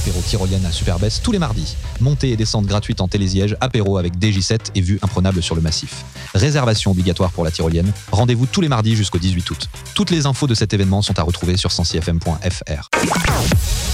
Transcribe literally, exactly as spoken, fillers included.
l'apéro tyrolienne à Superbès tous les mardis. Montée et descente gratuite en télésiège, apéro avec D J sept et vue imprenable sur le massif. Réservation obligatoire pour la tyrolienne. Rendez-vous tous les mardis jusqu'au dix-huit août. Toutes les infos de cet événement sont à retrouver sur cent six f m point f r.